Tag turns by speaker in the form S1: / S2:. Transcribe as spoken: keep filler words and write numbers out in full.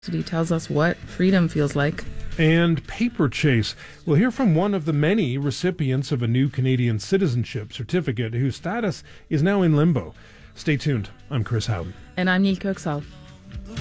S1: He tells us what freedom feels like.
S2: And Paper Chase. We'll hear from one of the many recipients of a new Canadian citizenship certificate whose status is now in limbo. Stay tuned. I'm Chris Howden.
S1: And I'm Neil Kirksall.